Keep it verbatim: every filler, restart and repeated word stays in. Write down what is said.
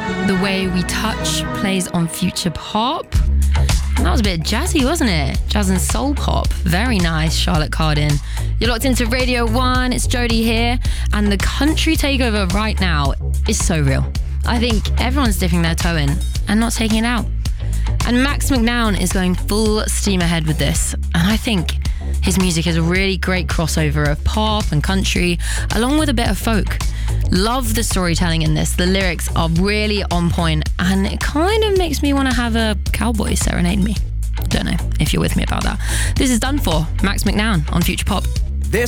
The Way We Touch plays on Future Pop. And that was a bit jazzy, wasn't it? Jazz and soul pop. Very nice, Charlotte Cardin. You're locked into Radio one. It's Jodie here. And the country takeover right now is so real. I think everyone's dipping their toe in and not taking it out. And Max McNown is going full steam ahead with this. And I think his music is a really great crossover of pop and country, along with a bit of folk. Love the storytelling in this. The lyrics are really on point, and it kind of makes me want to have a cowboy serenade me. Don't know if you're with me about that. This is Done For, Max McNown on Future Pop.